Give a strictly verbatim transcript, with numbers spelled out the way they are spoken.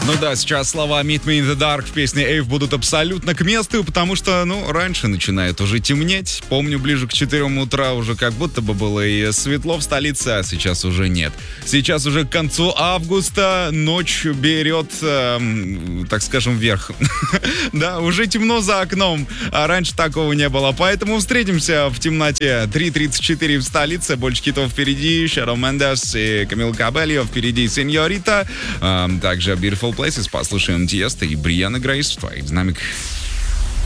Ну да, сейчас слова Meet Me in the Dark в песне Эйв будут абсолютно к месту, потому что, ну, раньше начинает уже темнеть. Помню, ближе к четырем утра уже как будто бы было и светло в столице, а сейчас уже нет. Сейчас уже к концу августа ночь берет, э, так скажем, вверх. Да, уже темно за окном, а раньше такого не было. Поэтому встретимся в темноте. три тридцать четыре в столице, больше хитов впереди. Shawn Mendes и Камила Кабельо впереди. Сеньорита. Также Beautiful Places, послушаем Тиеста и Брианна Грейс в твоих динамиках.